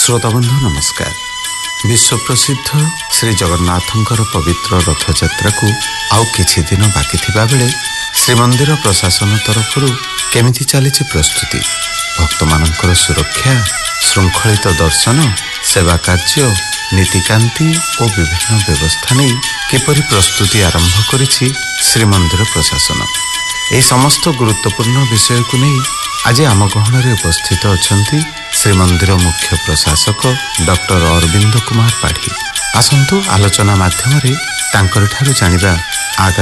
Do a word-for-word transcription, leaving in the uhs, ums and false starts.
श्रोताबंधु नमस्कार। विश्व प्रसिद्ध श्री जगन्नाथंकर पवित्र रथयात्रा को आउ किछि दिन बाकी थिबा बेले श्रीमंदिर प्रशासन तरफ केमिति चली प्रस्तुति, भक्त मानकर सुरक्षा, श्रृंखलित दर्शन, सेवा कार्य, नीतिकांति और विभिन्न व्यवस्था नहीं किपरि प्रस्तुति आरंभ करिछि श्रीमंदिर प्रशासन। ए समस्त गुरुत्वपूर्ण विषय को नहीं आज आम गहन में उपस्थित अछंती श्रीमंदिर मुख्य प्रशासक डॉक्टर अरविंद कुमार पाढ़ी। आसंतु आलोचना माध्यम रे तांकर ठारू जानिबा आगामी